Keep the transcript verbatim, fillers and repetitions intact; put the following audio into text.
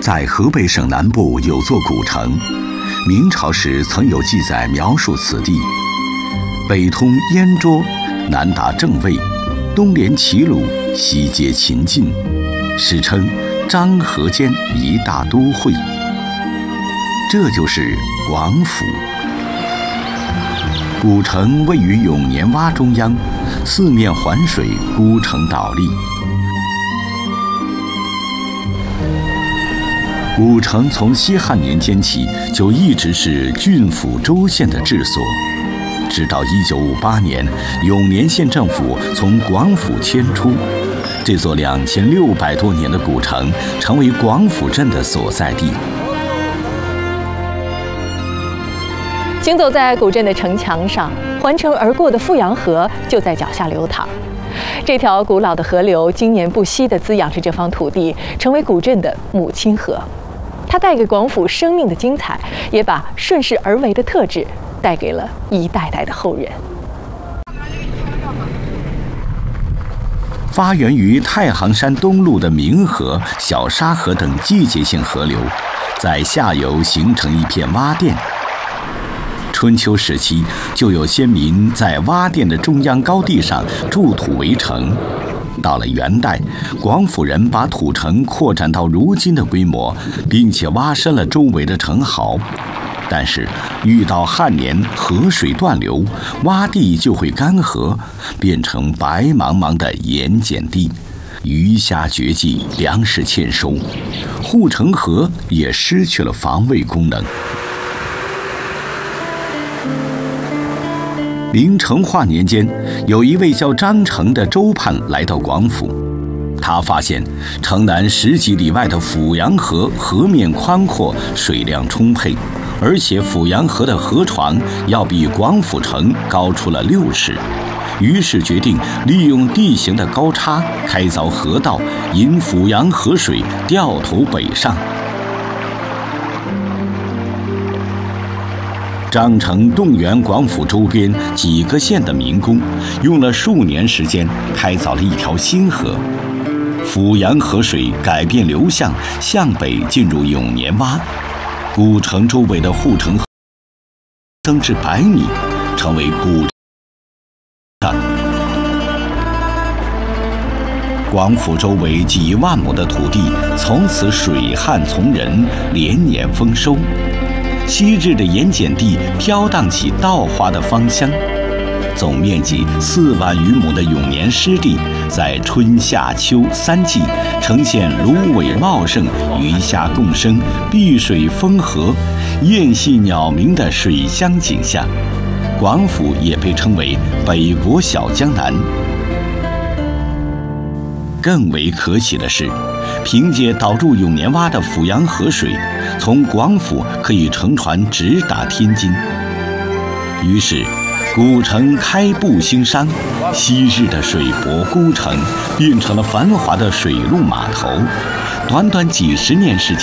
在河北省南部有座古城，明朝时曾有记载描述此地。北通燕涿，南达郑卫，东连齐鲁，西接秦晋，史称漳河间一大都会。这就是广府。古城位于永年洼中央，四面环水，孤城倒立。古城从西汉年间起就一直是郡府州县的治所，直到一九五八年，永年县政府从广府迁出，这座两千六百多年的古城成为广府镇的所在地。 行走在古镇的城墙上，环城而过的富阳河就在脚下流淌。这条古老的河流经年不息地滋养着这方土地，成为古镇的母亲河。它带给广府生命的精彩，也把顺势而为的特质带给了一代代的后人。 发源于太行山东麓的明河、小沙河等季节性河流，在下游形成一片洼甸。春秋时期，就有先民在洼甸的中央高地上筑土为城。到了元代，广府人把土城扩展到如今的规模，并且挖深了周围的城壕。但是遇到旱年，河水断流，洼地就会干涸，变成白茫茫的盐碱地，鱼虾绝迹，粮食欠收，护城河也失去了防卫功能。明成化年间，有一位叫张成的州判来到广府，他发现城南十几里外的阜阳河河面宽阔，水量充沛，而且阜阳河的河床要比广府城高出了六尺，于是决定利用地形的高差开凿河道，引阜阳河水掉头北上。张成动员广府周边几个县的民工，用了数年时间开凿了一条新河。阜阳河水改变流向，向北进入永年洼，古城周围的护城河增至百米，成为古城。广府周围几万亩的土地从此水旱从人，连年丰收。昔日的盐碱地飘荡起稻花的芳香，总面积四万余亩的永年湿地，在春夏秋三季呈现芦苇茂盛、鱼虾共生、碧水丰和、燕戏鸟鸣的水乡景象。广府也被称为北国小江南。更为可喜的是，凭借导入永年洼的阜阳河水，从广府可以乘船直达天津。于是古城开埠兴商，昔日的水泊孤城变成了繁华的水陆码头。短短几十年时间，